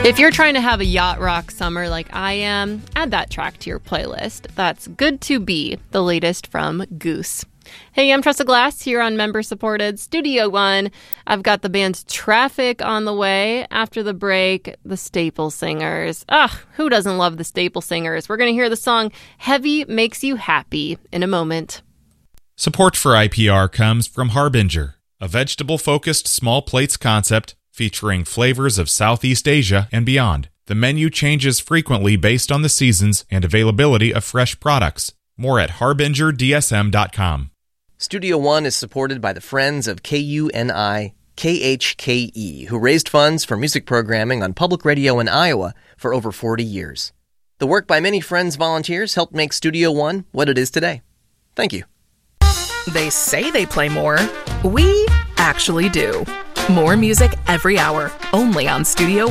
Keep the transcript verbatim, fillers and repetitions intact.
If you're trying to have a yacht rock summer like I am, add that track to your playlist. That's Good to Be, the latest from Goose. Hey, I'm Tressa Glass here on member-supported Studio One. I've got the band Traffic on the way. After the break, the Staple Singers. Ah, who doesn't love the Staple Singers? We're going to hear the song Heavy Makes You Happy in a moment. Support for I P R comes from Harbinger, a vegetable-focused small plates concept featuring flavors of Southeast Asia and beyond. The menu changes frequently based on the seasons and availability of fresh products. More at harbinger d s m dot com. Studio One is supported by the Friends of K U N I K H K E, who raised funds for music programming on public radio in Iowa for over forty years. The work by many Friends volunteers helped make Studio One what it is today. Thank you. They say they play more. We actually do. More music every hour, only on Studio